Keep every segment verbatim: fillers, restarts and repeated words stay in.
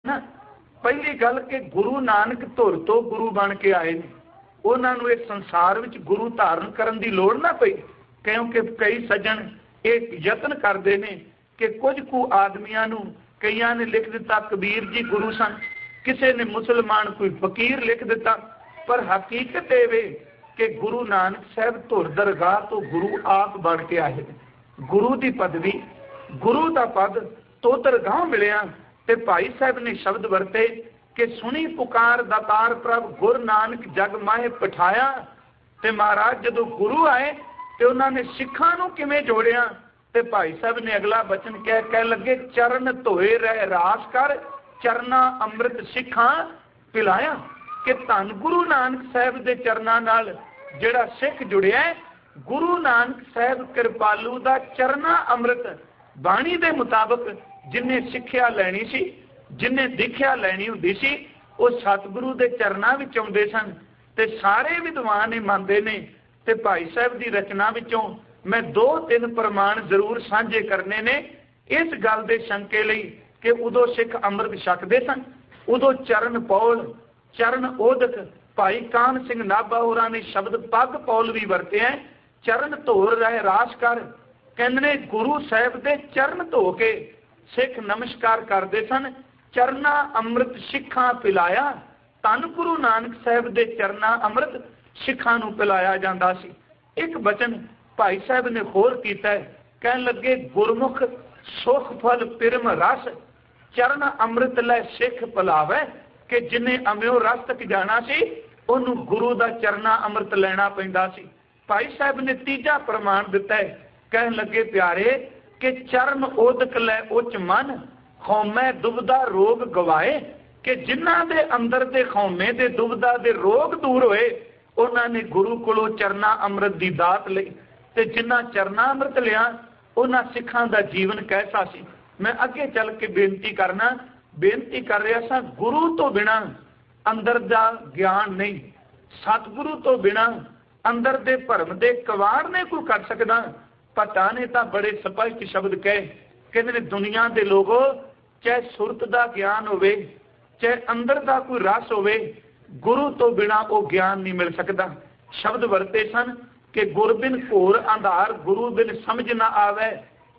ना पहली गल कि गुरु नानक धुर तो गुरु बन के आए ने, उन्होंने इस संसार विच गुरु धारण करने की लोड़ ना पई, क्योंकि कई सज्जन एक यतन करते हैं कि कुछ कु आदमियों नूं कईयां ने लिख दिता कबीर जी गुरु सन, किसी ने मुसलमान कोई फकीर लिख दिता, पर हकीकत ये कि गुरु नानक साहब धुर दरगाह तो गुरु आप बन के आए हैं। गुरु की पदवी गुरु का पद तो दरगाह मिलिया ते भाई साहब ने शब्द वरते कि सुनी पुकार दातार प्रभ गुर नानक जग माहे पठाया। ते महाराज जदों गुरु आए ते उन्होंने सिखां नूं किवें जोड़िया, ते भाई साहब ने अगला बचन कह कह लगे चरण धोए रह रास कर चरना अमृत सिखां पिलाया। कि धन गुरु नानक साहब के चरणों नाल जिहड़ा सिख जुड़िया है, गुरु नानक साहब कृपालू दा चरना अमृत बाणी दे मुताबक जिन्हें सिक्ख्या लैनी सी, जिन्हें दीख्या लैनी हुंदी सी, वो सतगुरु दे चरनां विच आउंदे सन। ते सारे विद्वान ये मनदे ने। ते भाई साहब की रचना विचों मैं दो तीन प्रमाण जरूर साझे करने ने इस गल दे शंके लई कि उदों सिख अमृत छकदे सन, उदों चरण पौल चरण ओदक भाई कान सिंह नाभा होरां ने शब्द पग पौल भी वरते हैं। चरण धोर रहे रास कर कहने गुरु साहब दे चरण धो के सिख नमस्कार करते सन। चरना अमृत सिखां पिलाया, धन गुरु नानक साहब दे चरना अमृत सिखां नूं पिलाया जांदा सी। एक बचन भाई साहब ने होर कीता है, कहन लगे गुरमुख सुख फल पिरम रस चरण अमृत लै सिख पिलावे। कि जिन्हें अम्यो रस तक जाना सी उन्हों गुरु का चरना अमृत लेना पैंदा सी। भाई साहब ने तीजा प्रमाण दिता है, कहन लगे प्यारे कि चरण ओदक लै उच मन खौमे दुबदा रोग गवाए। कि जिन्हां दे अंदर दे खौमे दे दुबदा दे रोग दूर होए उन्होंने गुरु कोलों चरना अमृत की दात लई। ते जिन्हां चरना अमृत लिया उन्हां सिखां दा जीवन कैसा सी। मैं अगे चल के बेनती करना बेनती कर रहा सा, गुरु तो बिना अंदर दा ज्ञान नहीं, सतगुरु तो बिना अंदर दे भरम दे कवाड़ ने कोई कर सकदा। पता ने तो बड़े स्पष्ट शब्द कहे कहते दुनिया के लोगों चाहे सुरत का ज्ञान होवे चाहे अंदर का कोई रस होवे, गुरु तो बिना वो ज्ञान नहीं मिल सकता। शब्द वरते सन कि गुर बिन घोर अंधार गुरु बिन समझ ना आवे,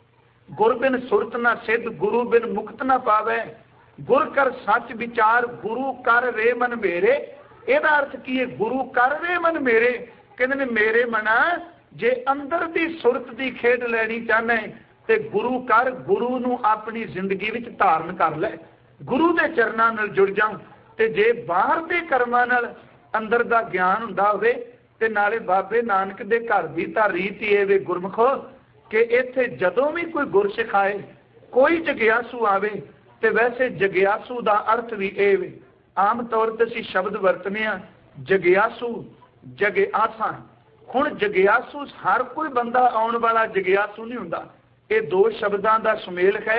गुर बिन सुरत ना सिद्ध गुरु बिन मुक्त ना पावे, गुर कर सच विचार गुरु कर रे मन मेरे। ਇਹਦਾ अर्थ की है गुरु कर रे मन मेरे। कहते ने मेरे मना जे अंदर दी सुरत दी खेड लैनी चाहना है ते गुरु कर गुरु नूं अपनी जिंदगी विच धारण कर लै, गुरु दे चरनां नाल जुड़ जा। ते जे बाहर दे कर्मां नाल अंदर दा ज्ञान हुंदा होवे ते नाले बाबे नानक दे घर दी तां रीत ही वे गुरमुखो कि इत्थे जदों भी कोई गुर सिखाए कोई जगियासू आवे ते वैसे जगियासू दा अर्थ भी ए वे। आम तौर ते असीं शब्द वरतने आ जगियासू जगे आसा। हुण जगियासू हर कोई बंदा आउण वाला जगियासू नहीं हुंदा। ये दो शब्दां दा सुमेल है।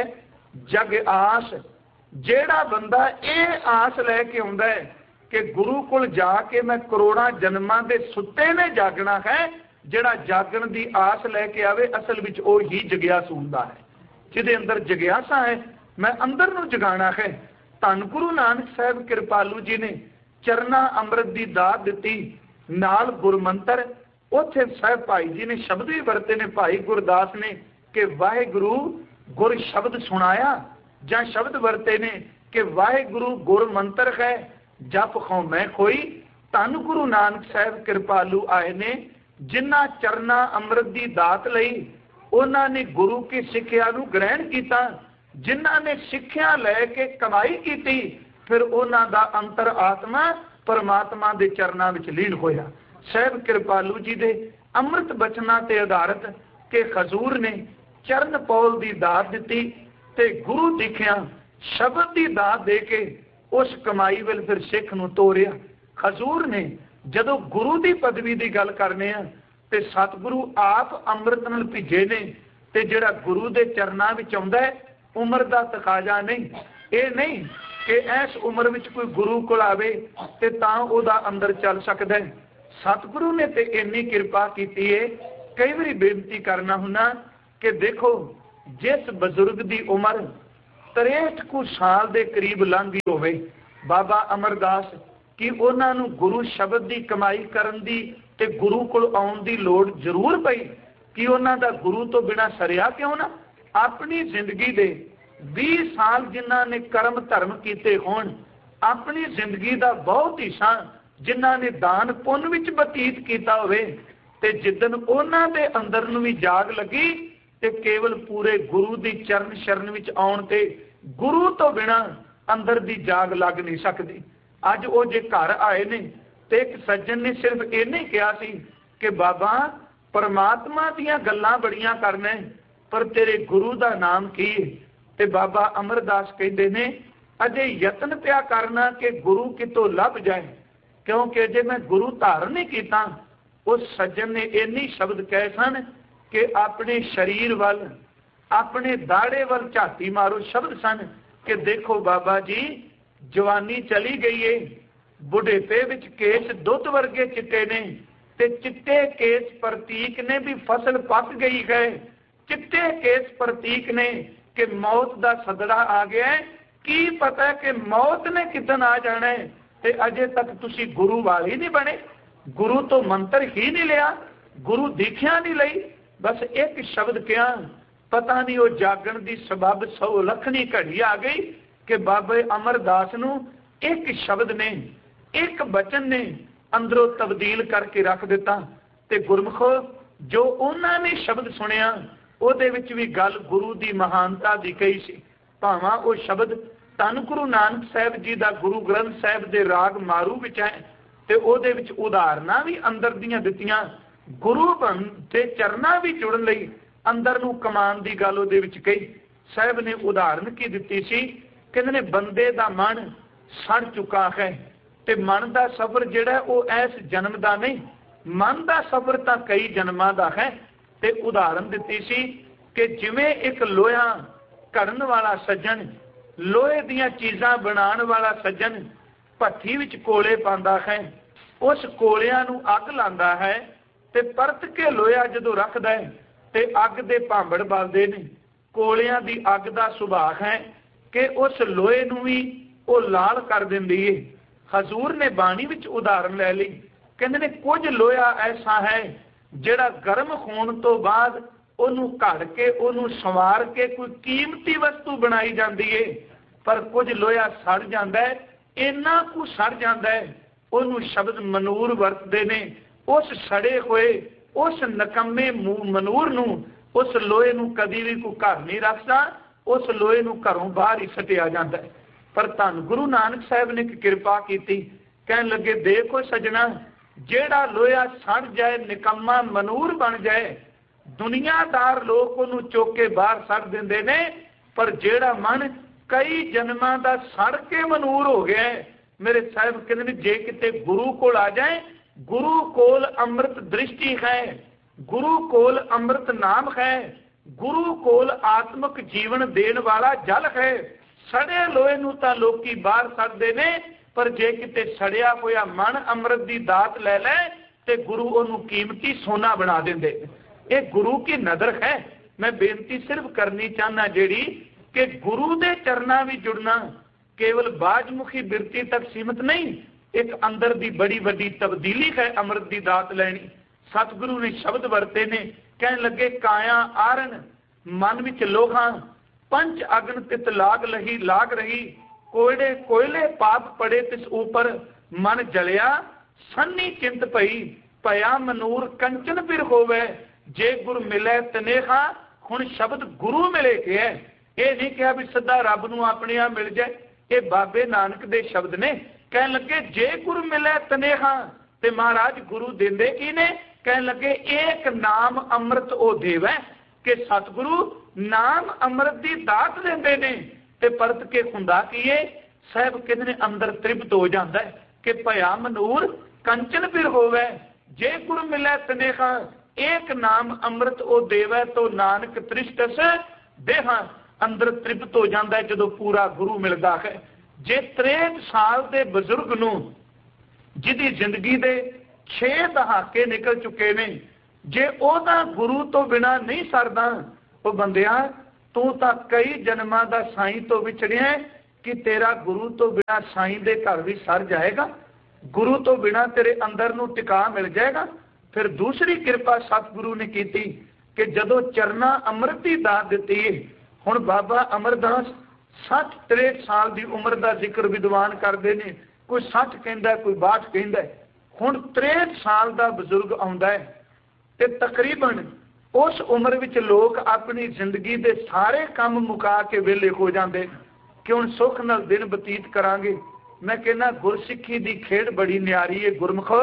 जग आस जेड़ा बंदा ये आस लैके आउंदा है कि गुरु कोल जाके मैं करोड़ां जन्मां दे सुत्ते ने जागना है, जेड़ा जागण दी आस लैके आवे असल विच ओ ही जगियासू हुंदा है। जिहदे अंदर जगियासा है मैं अंदर नूं जगाना है। धन गुरु नानक साहब कृपालू जी ने चरना अमृत की दात दी नाल गुरमंत्र उत्थे साहब भाई जी ने शब्द भी वरते ने भाई गुरदास ने कि वाहिगुरु गुर शब्द सुनाया, जां शब्द वरते ने कि वाहिगुरु गुर मंत्र है जप खौ मैं कोई। धन गुरु नानक साहब कृपालू आए ने जिन्ना चरना अमृत की दात लई उन्होंने गुरु की सिक्ख्या नूं ग्रहण किया। जिन्हां ने सिक्ख्या लैके कमाई की फिर उन्हां दा अंतर आत्मा परमात्मा दे चरनां विच लीन होया। साहब कृपालू जी दे अमृत बचनां ते आधारित के खजूर ने चरण पौल दी दात दी ते गुरु दिखिया शब्द की दात दे के उस कमाई विल फिर सिख नूं तोरिया। खजूर ने जदों गुरु की पदवी की गल करने आ ते सतगुरु आप अमृत नाल भिजे ने ते जिहड़ा गुरु दे चरनां विच आउंदा है उम्र का तकाजा नहीं। ये नहीं कि इस उम्र में कोई गुरु को आवे ते तां उहदा अंदर चल सकदा है। सतगुरु ने ते इन्नी कृपा की है। कई बार बेनती करना हुन्ना कि देखो जिस बजुर्ग की उम्र ਤਰੇਹਠ ਕੁ ਸਾਲ ਦੇ ਕਰੀਬ ਲੰਘ ਹੋਵੇ। ਬਾਬਾ ਅਮਰਦਾਸ ਕਿ ਉਹਨਾਂ ਨੂੰ ਗੁਰੂ ਸ਼ਬਦ ਦੀ ਕਮਾਈ ਕਰਨ ਦੀ ਤੇ ਗੁਰੂ ਕੋਲ ਆਉਣ ਦੀ ਲੋੜ ਜ਼ਰੂਰ ਪਈ ਕਿ ਉਹਨਾਂ ਦਾ ਗੁਰੂ ਤੋਂ ਬਿਨਾਂ ਸਰਿਆ ਕਿਉਂ ਨਾ। ਆਪਣੀ ਜ਼ਿੰਦਗੀ ਦੇ ਵੀਹ ਸਾਲ ਜਿਨ੍ਹਾਂ ਨੇ ਕਰਮ ਧਰਮ ਕੀਤੇ ਹੋਣ, ਆਪਣੀ ਜ਼ਿੰਦਗੀ ਦਾ ਬਹੁਤ ਹਿੱਸਾ ਜਿਨ੍ਹਾਂ ਨੇ ਦਾਨ ਪੁੰਨ ਵਿੱਚ ਬਤੀਤ ਕੀਤਾ ਹੋਵੇ, ਤੇ ਜਿੱਦਣ ਉਹਨਾਂ ਦੇ ਅੰਦਰ ਨੂੰ ਵੀ ਜਾਗ ਲੱਗੀ ਤੇ ਕੇਵਲ ਪੂਰੇ ਗੁਰੂ ਦੀ ਚਰਨ ਸ਼ਰਨ ਵਿੱਚ ਆਉਣ ਤੇ ਗੁਰੂ ਤੋਂ ਬਿਨਾਂ ਅੰਦਰ ਦੀ ਜਾਗ ਲੱਗ ਨਹੀਂ ਸਕਦੀ। ਅੱਜ ਉਹ ਜੇ ਘਰ ਆਏ ਨੇ ਤੇ ਇੱਕ ਸੱਜਣ ਨੇ ਸਿਰਫ ਇਹਨੇ ਹੀ ਕਿਹਾ ਸੀ ਕਿ ਬਾਬਾ ਪਰਮਾਤਮਾ ਦੀਆਂ ਗੱਲਾਂ ਬੜੀਆਂ ਕਰਨਾ, ਪਰ ਤੇਰੇ ਗੁਰੂ ਦਾ ਨਾਮ ਕੀ ਹੈ? ਤੇ ਬਾਬਾ ਅਮਰਦਾਸ ਕਹਿੰਦੇ ਨੇ ਅਜੇ ਯਤਨ ਪਿਆ ਕਰਨਾ ਕਿ ਗੁਰੂ ਕਿਤੋਂ ਲੱਭ ਜਾਏ, ਕਿਉਂਕਿ ਜੇ ਮੈਂ ਗੁਰੂ ਧਾਰਨ ਨਹੀਂ ਕੀਤਾ। ਉਸ ਸੱਜਣ ਨੇ ਇੰਨੀ ਸ਼ਬਦ ਕਹੇ ਸਨ ਕਿ ਆਪਣੇ ਸਰੀਰ ਵੱਲ, ਆਪਣੇ ਦਾੜੇ ਵੱਲ ਝਾਤੀ ਮਾਰੋ ਸ਼ਬਦ ਸਨ ਕਿ ਦੇਖੋ ਬਾਬਾ ਜੀ ਜਵਾਨੀ ਚਲੀ ਗਈ ਏ, ਬੁਢੇਪੇ ਵਿੱਚ ਕੇਸ ਦੁੱਧ ਵਰਗੇ ਚਿੱਟੇ ਨੇ, ਤੇ ਚਿੱਟੇ ਕੇਸ ਪ੍ਰਤੀਕ ਨੇ ਵੀ ਫਸਲ ਪੱਕ ਗਈ ਹੈ। ਚਿੱਟੇ ਕੇਸ ਪ੍ਰਤੀਕ ਨੇ ਕਿ ਮੌਤ ਦਾ ਸਦੜਾ ਆ ਗਿਆ। ਕੀ ਪਤਾ ਕਿ ਮੌਤ ਨੇ ਕਿਦਨ ਆ ਜਾਣਾ ਹੈ, ਤੇ ਅਜੇ ਤੱਕ ਤੁਸੀਂ ਗੁਰੂ ਵਾਲੇ ਨਹੀਂ ਬਣੇ, ਗੁਰੂ ਤੋਂ ਮੰਤਰ ਹੀ ਨਹੀਂ ਲਿਆ, ਗੁਰੂ ਦੀਖਿਆ ਨਹੀਂ ਲਈ। ਬਸ ਇੱਕ ਸ਼ਬਦ ਕਿਹਾ, ਪਤਾ ਨਹੀਂ ਉਹ ਜਾਗਣ ਦੀ ਸਬਬ ਸੌ ਲੱਖਣੀ ਘੜੀ ਆ ਗਈ ਕਿ ਬਾਬੇ ਅਮਰਦਾਸ ਨੂੰ ਇੱਕ ਸ਼ਬਦ ਨੇ, ਇੱਕ ਬਚਨ ਨੇ ਅੰਦਰੋਂ ਤਬਦੀਲ ਕਰਕੇ ਰੱਖ ਦਿੱਤਾ। ਤੇ ਗੁਰਮੁਖੋ ਜੋ ਉਹਨਾਂ ਨੇ ਸ਼ਬਦ ਸੁਣਿਆ ਉਹਦੇ ਵਿੱਚ ਵੀ ਗੱਲ ਗੁਰੂ ਦੀ ਮਹਾਨਤਾ ਦੀ ਕਹੀ ਸੀ। ਭਾਵਾਂ ਉਹ ਸ਼ਬਦ ਧੰਨ ਗੁਰੂ ਨਾਨਕ ਸਾਹਿਬ ਜੀ ਦਾ ਗੁਰੂ ਗ੍ਰੰਥ ਸਾਹਿਬ ਦੇ ਰਾਗ ਮਾਰੂ ਵਿੱਚ ਹੈ, ਤੇ ਉਹਦੇ ਵਿੱਚ ਉਦਾਹਰਨਾਂ ਵੀ ਅੰਦਰ ਦੀਆਂ ਦਿੱਤੀਆਂ। ਗੁਰੂ ਬਣ ਤੇ ਚਰਨਾਂ ਵੀ ਜੁੜਨ ਲਈ ਅੰਦਰ ਨੂੰ ਕਮਾਨ ਦੀ ਗੱਲ ਉਹਦੇ ਵਿੱਚ ਕਹੀ। ਸਾਹਿਬ ਨੇ ਉਦਾਹਰਨ ਕੀ ਦਿੱਤੀ ਸੀ? ਕਹਿੰਦੇ ਨੇ ਬੰਦੇ ਦਾ ਮਨ ਸੜ ਚੁੱਕਾ ਹੈ, ਤੇ ਮਨ ਦਾ ਸਫ਼ਰ ਜਿਹੜਾ ਉਹ ਇਸ ਜਨਮ ਦਾ ਨਹੀਂ, ਮਨ ਦਾ ਸਫ਼ਰ ਤਾਂ ਕਈ ਜਨਮਾਂ ਦਾ ਹੈ। ਤੇ ਉਦਾਹਰਨ ਦਿੱਤੀ ਸੀ ਕਿ ਜਿਵੇਂ ਇੱਕ ਲੋਹਾ ਘੜਨ ਵਾਲਾ ਸੱਜਣ, ਲੋਹੇ ਦੀਆਂ ਚੀਜ਼ਾਂ ਬਣਾਉਣ ਵਾਲਾ ਸੱਜਣ ਭੱਠੀ ਵਿੱਚ ਕੋਲੇ ਪਾਉਂਦਾ ਹੈ, ਉਸ ਕੋਲਿਆਂ ਨੂੰ ਅੱਗ ਲਾਉਂਦਾ ਹੈ, ਤੇ ਪਰਤ ਕੇ ਲੋਹਾ ਜਦੋਂ ਰੱਖਦਾ ਹੈ ਤੇ ਅੱਗ ਦੇ ਭਾਂਬੜ ਬਲਦੇ ਨੇ। ਕੋਲਿਆਂ ਦੀ ਅੱਗ ਦਾ ਸੁਭਾਅ ਹੈ ਕਿ ਉਸ ਲੋਹੇ ਨੂੰ ਵੀ ਉਹ ਲਾਲ ਕਰ ਦਿੰਦੀ ਹੈ। ਹਜ਼ੂਰ ਨੇ ਬਾਣੀ ਵਿੱਚ ਉਦਾਹਰਨ ਲੈ ਲਈ, ਕਹਿੰਦੇ ਨੇ ਕੁਝ ਲੋਹਾ ਐਸਾ ਹੈ ਜਿਹੜਾ ਗਰਮ ਹੋਣ ਤੋਂ ਬਾਅਦ ਉਹਨੂੰ ਘੜ ਕੇ ਉਹਨੂੰ ਸੰਵਾਰ ਕੇ ਕੋਈ ਕੀਮਤੀ ਵਸਤੂ ਬਣਾਈ ਜਾਂਦੀ ਹੈ, ਪਰ ਕੁਝ ਲੋਹਾ ਸੜ ਜਾਂਦਾ ਹੈ, ਇੰਨਾ ਕੁ ਸੜ ਜਾਂਦਾ ਹੈ ਉਹਨੂੰ ਸ਼ਬਦ ਮਨੂਰ ਵਰਤਦੇ ਨੇ। ਉਸ ਸੜੇ ਹੋਏ ਉਸ ਨਕੰਮੇ ਮਨੂਰ ਨੂੰ, ਉਸ ਲੋਹੇ ਨੂੰ ਕਦੀ ਵੀ ਕੋਈ ਘਰ ਨਹੀਂ ਰੱਖਦਾ, ਉਸ ਲੋਹੇ ਨੂੰ ਘਰੋਂ ਬਾਹਰ ਹੀ ਸੱਟਿਆ ਜਾਂਦਾ ਹੈ। ਪਰ ਧੰਨ ਗੁਰੂ ਨਾਨਕ ਸਾਹਿਬ ਨੇ ਇੱਕ ਕਿਰਪਾ ਕੀਤੀ, ਕਹਿਣ ਲੱਗੇ ਦੇਖੋ ਸੱਜਣਾ, ਜਿਹੜਾ ਲੋਹਾ ਸੜ ਜਾਏ ਨਿਕੰਮਾ ਮਨੂਰ ਬਣ ਜਾਏ, ਦੁਨੀਆਦਾਰ ਲੋਕ ਉਹਨੂੰ ਚੁੱਕ ਕੇ ਬਾਹਰ ਸੱਟ ਦਿੰਦੇ ਨੇ, ਪਰ ਜਿਹੜਾ ਮਨ ਕਈ ਜਨਮਾਂ ਦਾ ਸੜ ਕੇ ਮਨੂਰ ਹੋ ਗਿਆ, ਮੇਰੇ ਸਾਹਿਬ ਕਹਿੰਦੇ ਨੇ ਜੇ ਕਿਤੇ ਗੁਰੂ ਕੋਲ ਆ ਜਾਏ, ਗੁਰੂ ਕੋਲ ਅੰਮ੍ਰਿਤ ਦ੍ਰਿਸ਼ਟੀ ਹੈ, ਗੁਰੂ ਕੋਲ ਅੰਮ੍ਰਿਤ ਨਾਮ ਹੈ, ਗੁਰੂ ਕੋਲ ਆਤਮਿਕ ਜੀਵਨ ਦੇਣ ਵਾਲਾ ਜਲ ਹੈ। ਸੜੇ ਲੋਹੇ ਨੂੰ ਤਾਂ ਲੋਕੀ ਬਾਹਰ ਸੱਟਦੇ ਨੇ, ਪਰ ਜੇ ਕਿਤੇ ਸੜਿਆ ਹੋਇਆ ਮਨ ਅੰਮ੍ਰਿਤ ਦੀ ਦਾਤ ਲੈ ਲੈ ਤੇ ਗੁਰੂ ਉਹਨੂੰ ਕੀਮਤੀ ਸੋਨਾ ਬਣਾ ਦਿੰਦੇ। ਇਹ ਗੁਰੂ ਕੀ ਨਜ਼ਰ ਹੈ। ਮੈਂ ਬੇਨਤੀ ਸਿਰਫ ਕਰਨੀ ਚਾਹਨਾ ਜਿਹੜੀ ਕਿ ਗੁਰੂ ਦੇ ਚਰਨਾਂ ਵਿੱਚ ਜੁੜਨਾ ਕੇਵਲ ਬਾਜਮੁਖੀ ਬਿਰਤੀ ਤੱਕ ਸੀਮਤ ਨਹੀਂ, ਇੱਕ ਅੰਦਰ ਦੀ ਬੜੀ ਵੱਡੀ ਤਬਦੀਲੀ ਹੈ ਅੰਮ੍ਰਿਤ ਦੀ ਦਾਤ ਲੈਣੀ। ਸਤਿਗੁਰੂ ਨੇ ਸ਼ਬਦ ਵਰਤੇ ਨੇ, ਕਹਿਣ ਲੱਗੇ ਕਾਇਆ ਆਰਨ ਮਨ ਵਿੱਚ ਲੋਹਾ, ਪੰਚ ਅਗਨ ਤਿਤ ਲਾਗ ਲਹੀ ਲਾਗ ਰਹੀ, ਕੋਇੜੇ ਕੋਇਲੇ ਪਾਪ ਪੜੇ ਤਿਸ ਉਪਰ, ਮਨ ਜਲਿਆ ਸੰਨੀ ਚਿੰਤ ਪਈ, ਭਇਆ ਮਨੂਰ ਕੰਚਨ ਫਿਰ ਹੋਵੇ, ਜੇ ਗੁਰ ਮਿਲੇ ਤਨੇਹਾ। ਹੁਣ ਸ਼ਬਦ ਗੁਰੂ ਮਿਲੇ ਕਿਹਾ, ਇਹ ਨਹੀਂ ਕਿਹਾ ਵੀ ਸਿੱਧਾ ਰੱਬ ਨੂੰ ਆਪਣੇ ਆਪ ਮਿਲ ਜਾਏ। ਇਹ ਬਾਬੇ ਨਾਨਕ ਦੇ ਸ਼ਬਦ ਨੇ। ਕਹਿਣ ਲੱਗੇ ਜੇ ਗੁਰ ਮਿਲੇ ਤਨੇਹਾ, ਤੇ ਮਹਾਰਾਜ ਗੁਰੂ ਦਿੰਦੇ ਕੀ ਨੇ? ਕਹਿਣ ਲੱਗੇ ਏਕ ਨਾਮ ਅੰਮ੍ਰਿਤ ਉਹ ਦੇਵੈ, ਕਿ ਸਤਿਗੁਰੂ ਨਾਮ ਅੰਮ੍ਰਿਤ ਦੀ ਦਾਤ ਦਿੰਦੇ ਨੇ। ਤੇ ਪਰਤ ਕੇ ਹੁੰਦਾ ਕੀ ਹੈ? ਸਾਹਿਬ ਕਹਿੰਦੇ ਨੇ ਅੰਦਰ ਤ੍ਰਿਪਤ ਹੋ ਜਾਂਦਾ ਹੈ ਕਿ ਭਇਆ ਮਨੂਰ ਕੰਚਨ ਫਿਰ ਹੋਵੇ, ਜੇ ਗੁਰ ਮਿਲੇ ਤਨੇਹਾ, ਏਕ ਨਾਮ ਅੰਮ੍ਰਿਤ ਉਹ ਦੇਵੈ, ਤੋ ਨਾਨਕ ਤ੍ਰਿਸ਼ਟਸ ਦੇਹਾ। ਅੰਦਰ ਤ੍ਰਿਪਤ ਹੋ ਜਾਂਦਾ ਹੈ ਜਦੋਂ ਪੂਰਾ ਗੁਰੂ ਮਿਲਦਾ ਹੈ। ਜੇ ਤਰੇਹਠ ਸਾਲ ਦੇ ਬਜ਼ੁਰਗ ਨੂੰ ਜਿਹਦੀ ਜ਼ਿੰਦਗੀ ਦੇ ਛੇ ਦਹਾਕੇ ਨਿਕਲ ਚੁੱਕੇ ਨੇ, ਜੇ ਉਹਦਾ ਗੁਰੂ ਤੋਂ ਬਿਨਾਂ ਨਹੀਂ ਸਰਦਾ, ਉਹ ਬੰਦਿਆ तू तो कई जन्मां दा साईं तो विछड़िया कि तेरा गुरु तो बिना साईं दे घर भी सर जाएगा, गुरु तो बिना तेरे अंदर नूं टिका मिल जाएगा। फिर दूसरी कृपा सतगुरु ने की कि जदों चरना अमृत की दात दी है, हुण बाबा अमरदास सठ त्रेठ साल की उम्र का जिक्र विद्वान करते हैं, कोई सठ कहता कोई बाहठ कहता। हुण त्रेठ साल का बजुर्ग आउंदा है ते तकरीबन उस उम्र विच लोग अपनी जिंदगी के सारे काम मुका के वेले हो जाते कि हुण सुख नाल दिन बतीत करांगे। मैं कहना गुरसिੱਖੀ की खेड बड़ी न्यारी है। गुरमुख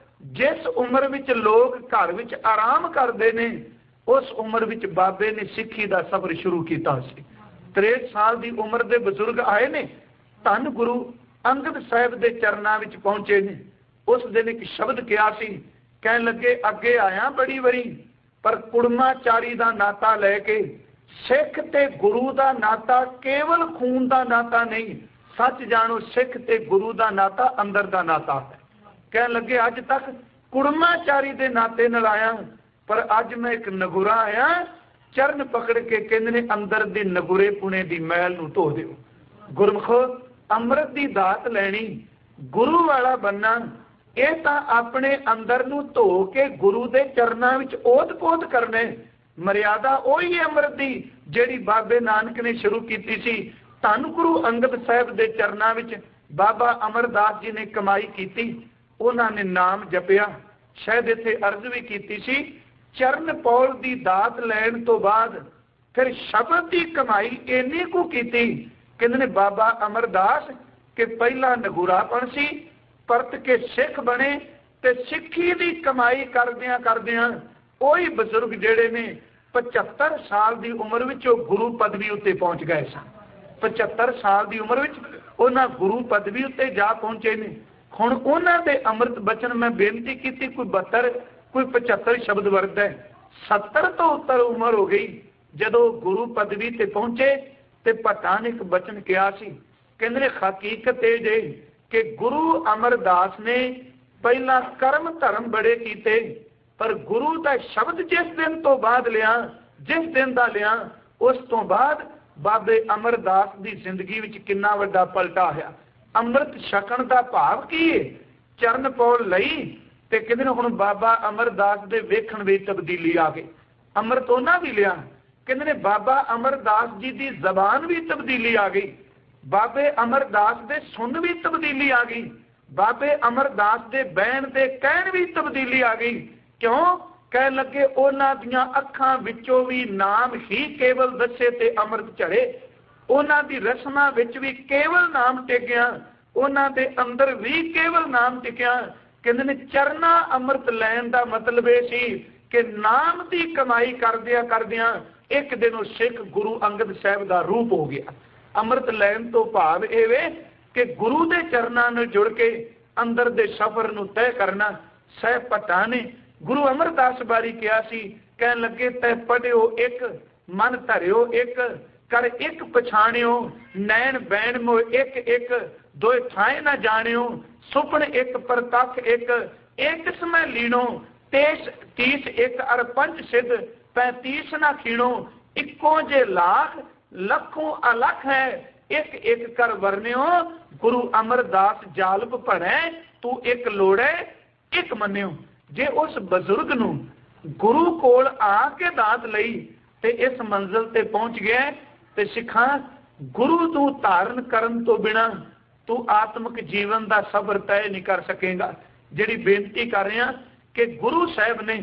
जिस उम्र विच लोग घर विच आराम करते हैं, उस उम्र विच बाबे ने सिੱਖੀ का सफर शुरू किया। त्रेठ साल की उम्र के बजुर्ग आए ने, धन गुरु अंगद साहिब के चरणों में पहुंचे ने। उस दिन एक शब्द कहा सी, कह लगे अगे आया बड़ी वरी पर कुड़माचारी का नाता लैके सिख ते गुरु का नाता केवल खून का नाता नहीं, सच जानो सिख ते गुरु का नाता अंदर का नाता है। कह लगे अज तक कुड़माचारी के नाते नाल आया, पर अज मैं एक नगुरा आया, चरण पकड़ के कहते ने अंदर दी नगुरे पुणे दी मैल नूं धो दिओ। गुरमुख अमृत दी दात लैनी, गुरु वाला बनना, ये तां अपने अंदर नूं धो के गुरु दे चरनां विच ओत-पोत करने। मर्यादा उही है अमृत दी जिहड़ी बाबे नानक ने शुरू कीती सी। धन गुरु अंगद साहिब दे चरनां विच बाबा अमरदास जी ने कमाई कीती, उन्हां ने नाम जपिया। शायद इत्थे अर्ज भी कीती सी, चरण पौल की दात लैन तो बाद फिर शब्द की कमाई इन्नी को की कहते ने बाबा अमरदास के पहला नगुरापन सी, परत के सिख बने ते सिੱਖੀ की कमाई करदियां करदियां ओही बजुर्ग जेड़े ने पचहत्तर साल की उम्र विच गुरु पदवी उत्ते पहुंच गए सन। पचहत्तर साल की उम्र विच उन्हां गुरु पदवी उत्ते जा पहुंचे ने। हुण उन्हां दे अमृत बचन मैं बेनती की, कोई बहत्तर कोई पचहत्तर शब्द वर्द है, सत्तर तो उत्तर उम्र हो गई जदों गुरु पदवी ते पहुंचे ते भट्टां ने एक बचन कहा सी, कहंदे ने हकीकत ये जे कि गुरु अमरदास ने पहला कर्म धर्म बड़े कीते, पर गुरु का शब्द जिस दिन तो बाद लिया, जिस दिन का लिया, उस तो बाद बाबे अमरदास की जिंदगी विच कितना वड्डा पलटा आया। अमृत छकण का भाव की है, चरण पौल लई ते कहते हुण बाबा अमरदास दे वेखण विच तब्दीली आ गई। अमृत उन्हां भी लिया, कहते ने बाबा अमरदास जी की जबान भी तब्दीली आ गई, बाबे अमरदास दे सुन भी तब्दीली आ गई, बाबे अमरदास दे बैन दे कहण भी तब्दीली आ गई। क्यों? कह लगे उन्हां दीयां अखां विचों भी नाम ही केवल दसे ते अमृत झड़े, उन्हां दी रस्मां विच भी केवल नाम टिकिया, उन्हां दे अंदर भी केवल नाम टिकिया। कहते ने चरना अमृत लैन का मतलब यह सी कि नाम की कमाई करदिया करदिया एक दिन वो सिख गुरु अंगद साहिब का रूप हो गया। अमृत लैन तो भाव ये कि गुरु के चरणों में जुड़ के अंदर दे सफर नूं तय करना। साहिब भट्टां ने गुरु अमरदास बारी कहा सी, कह लगे तै पढ़ियो एक मन धरियो एक कर एक पछाणियो, नैन बैन मो एक एक दोए ठाए न जानियो, सुपन एक परतख एक एक समय लीनो, तेस तीस एक अर पंच सिद्ध पैंतीस न खीणो, इक्को जे लाख लखों अलख है एक एक कर वर्ण्यो, गुरु अमरदास जालप पढ़े तू एक लोड़े एक मन्यो। जे उस बजुर्ग नूं गुरु कोल आके दात लई ते इस मंजिल ते पहुंच गया ते सिखा गुरु तू धारण करन तो बिना तू आत्मक जीवन का सफर तय नहीं कर सकेगा। जिहड़ी बेनती कर रहे हैं कि गुरु साहब ने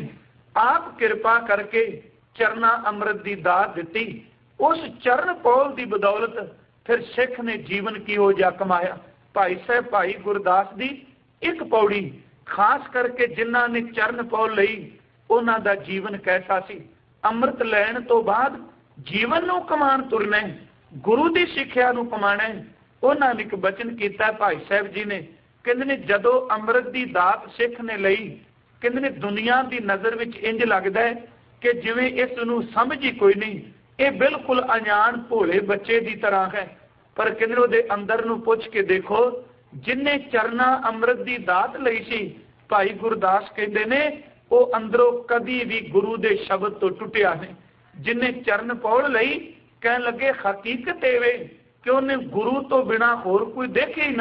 आप कृपा करके चरना अमृत की दात दी, उस चरण पौल की बदौलत फिर सिख ने जीवन किहो जिहा कमाया। भाई साहब भाई गुरदास की एक पौड़ी खास करके जिन्हां ने चरण पौल लई उन्हां दा जीवन कैसा सी। अमृत लैण तो बाद जीवन नूं कमाण तुरना, गुरु की सिक्ख्या नूं कमाना। उन्हां ने एक बचन किया भाई साहब जी ने, कहंदे ने जदों अमृत की दात सिख ने लई, कहंदे ने दुनिया की नज़र विच इंज लगदा है कि जिवें इस नूं समझ ही कोई नहीं, ये बिल्कुल अजान भोले बच्चे की तरह है। पर कहंदे उहदे अंदर नूं पुछ के देखो, जिन्ने चरना अमृत की दात लई सी, भाई गुरदास कहंदे ने वो अंदरों कदी भी गुरु के शब्द तो टुटिया नहीं। जिन्ने चरण पौल लई ਕਹਿਣ ਲੱਗੇ ਹਕੀਕਤ ਇਹ ਵੇ ਕਿ ਉਹਨੇ ਗੁਰੂ ਤੋਂ ਬਿਨਾ ਹੋਰ ਕੋਈ ਦੇਖਿਆ ਹੀ